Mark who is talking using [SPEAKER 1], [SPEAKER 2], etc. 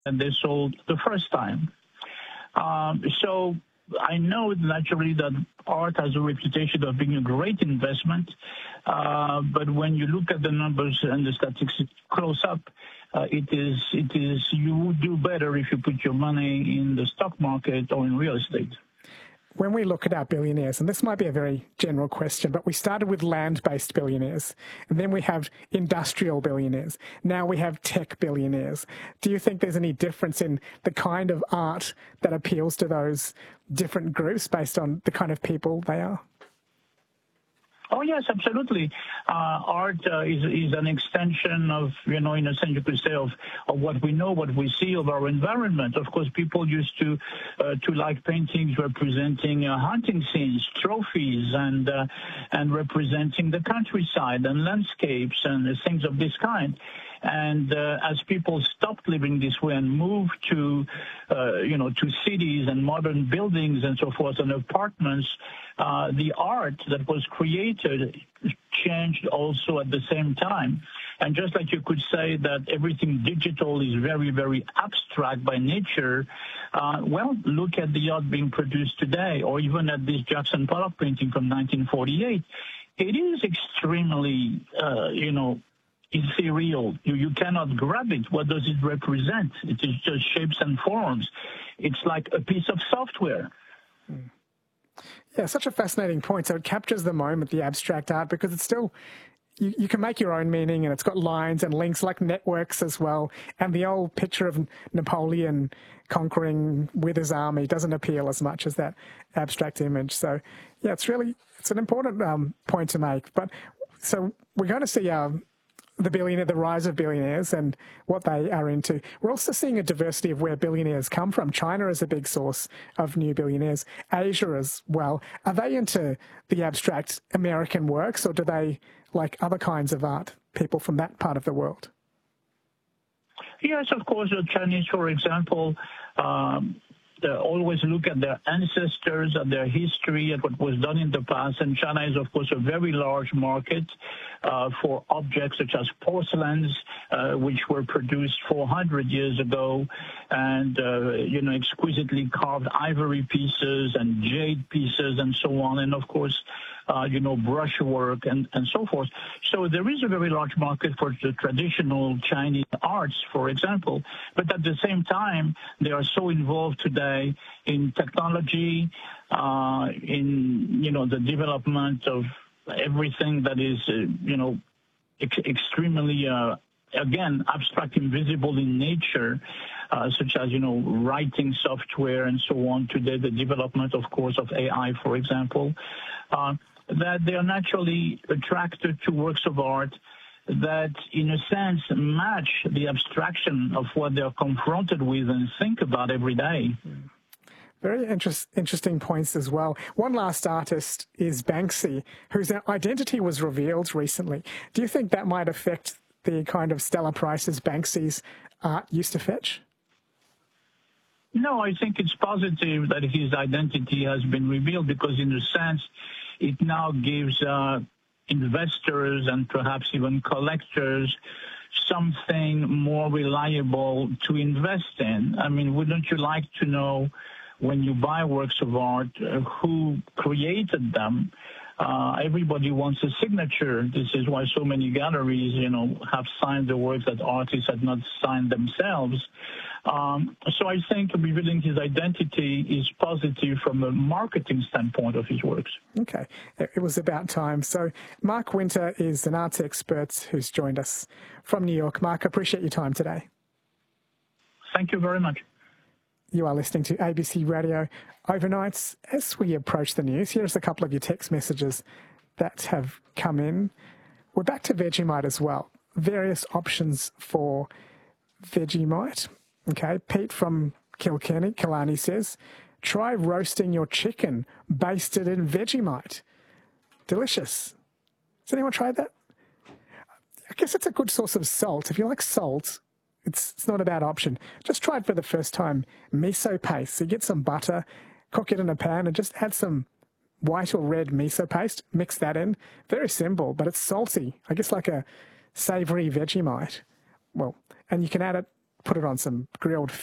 [SPEAKER 1] than they sold the first time. So I know naturally that art has a reputation of being a great investment, but when you look at the numbers and the statistics close up, it is you would do better if you put your money in the stock market or in real estate.
[SPEAKER 2] When we look at our billionaires, and this might be a very general question, but we started with land-based billionaires, and then we have industrial billionaires. Now we have tech billionaires. Do you think there's any difference in the kind of art that appeals to those different groups based on the kind of people they are?
[SPEAKER 1] Oh, yes, absolutely. Art is an extension of, in a sense, you could say, of what we know, what we see of our environment. Of course, people used to like paintings representing hunting scenes, trophies, and representing the countryside and landscapes and things of this kind. And as people stopped living this way and moved to cities and modern buildings and so forth and apartments, the art that was created changed also at the same time. And just like you could say that everything digital is very, very abstract by nature, well, look at the art being produced today, or even at this Jackson Pollock painting from 1948. It is extremely, ethereal. You cannot grab it. What does it represent? It is just shapes and forms. It's like a piece of software.
[SPEAKER 2] Yeah, such a fascinating point. So it captures the moment, the abstract art, because it's still, you can make your own meaning, and it's got lines and links like networks as well. And the old picture of Napoleon conquering with his army doesn't appeal as much as that abstract image. So yeah, it's an important point to make. But so we're going to see the rise of billionaires and what they are into. We're also seeing a diversity of where billionaires come from. China is a big source of new billionaires. Asia as well. Are they into the abstract American works, or do they like other kinds of art, people from that part of the world?
[SPEAKER 1] Yes, of course. The Chinese, for example, they always look at their ancestors, at their history, at what was done in the past. And China is, of course, a very large market for objects such as porcelains, which were produced 400 years ago, and, exquisitely carved ivory pieces and jade pieces and so on. And, of course, brushwork and so forth. So there is a very large market for the traditional Chinese arts, for example. But at the same time, they are so involved today in technology, in, the development of everything that is, extremely, again, abstract, invisible in nature, such as, writing software and so on. Today, the development, of course, of AI, for example, that they are naturally attracted to works of art that, in a sense, match the abstraction of what they are confronted with and think about every day.
[SPEAKER 2] Very interesting points as well. One last artist is Banksy, whose identity was revealed recently. Do you think that might affect the kind of stellar prices Banksy's art used to fetch?
[SPEAKER 1] No, I think it's positive that his identity has been revealed because, in a sense, it now gives investors and perhaps even collectors something more reliable to invest in. I mean, wouldn't you like to know, when you buy works of art, who created them? Everybody wants a signature. This is why so many galleries, have signed the works that artists had not signed themselves. So I think revealing his identity is positive from a marketing standpoint of his works.
[SPEAKER 2] Okay. It was about time. So Mark Winter is an arts expert who's joined us from New York. Mark, I appreciate your time today.
[SPEAKER 1] Thank you very much.
[SPEAKER 2] You are listening to ABC Radio Overnights. As we approach the news, here's a couple of your text messages that have come in. We're back to Vegemite as well. Various options for Vegemite. Okay, Pete from Killarney says, try roasting your chicken basted in Vegemite. Delicious. Has anyone tried that? I guess it's a good source of salt. If you like salt, it's not a bad option. Just try it for the first time. Miso paste. So you get some butter, cook it in a pan, and just add some white or red miso paste. Mix that in. Very simple, but it's salty. I guess like a savoury Vegemite. Well, and you can add it put it on some grilled